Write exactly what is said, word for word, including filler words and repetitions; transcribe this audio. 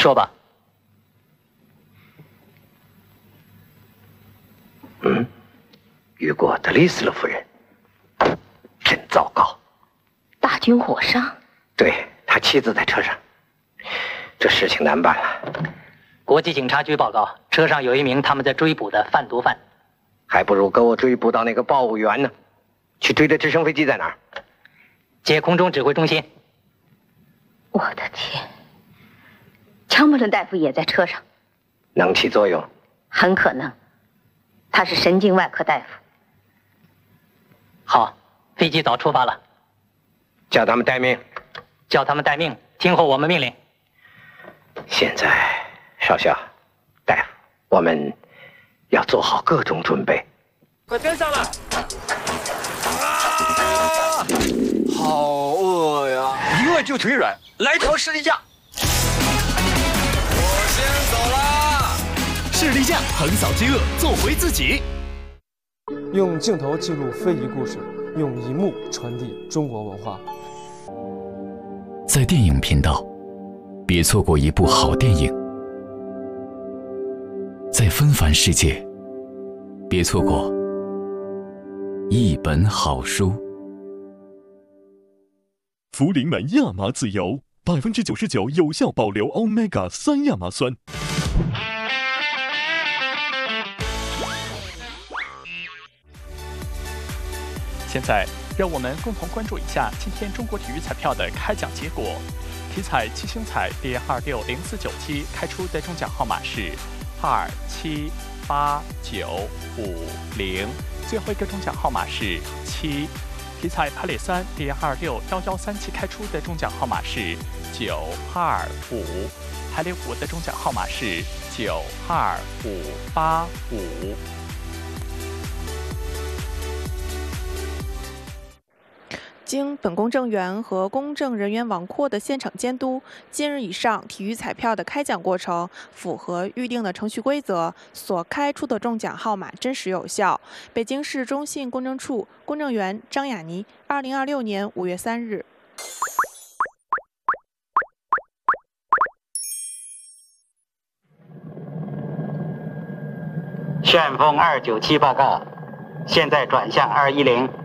说吧。 嗯，雨果德利斯了夫人，真糟糕。 大军火商？ 对，他妻子在车上，这事情难办了。 国际警察局报告，车上有一名他们在追捕的贩毒犯。 还不如给我追捕到那个报务员呢。去追的直升飞机在哪儿？ 接空中指挥中心。 我的天，乔姆伦大夫也在车上， 能起作用？ 很可能，他是神经外科大夫。 好，飞机早出发了。 叫他们待命。 叫他们待命，听候我们命令。 现在，少校，大夫，我们要做好各种准备。 快跟上了！啊，好饿呀！一饿就腿软，来条士力架。我先走啦！ 士力架横扫饥饿，做回自己。 用镜头记录非遗故事，用银幕传递中国文化。 在电影频道，别错过一部好电影；在纷繁世界，别错过一本好书。 福临门亚麻籽油，百分之九十九有效保留 Omega 三亚麻酸。 现在，让我们共同关注一下今天中国体育彩票的开奖结果。体彩七星彩第二六零四九期开出的中奖号码是二七八九五零，最后一个中奖号码是七。体彩排列三第二六幺幺三期开出的中奖号码是九二五，排列五的中奖号码是九二五八五。 经本公证员和公证人员网扩的现场监督，今日以上体育彩票的开奖过程符合预定的程序规则，所开出的中奖号码真实有效。北京市中信公证处公证员张雅妮，二零二六年五月三日。 旋风二九七报告，现在转向二一零。